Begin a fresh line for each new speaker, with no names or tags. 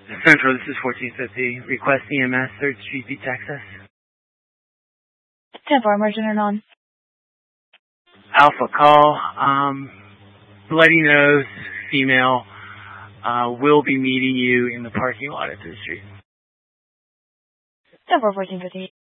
Central, this is 1450. Request EMS, 3rd Street, Beach Access.
10-4, emergent or non?
Alpha call. Bloody nose, female, will be meeting you in the parking lot at 3rd Street.
10-4, 1450.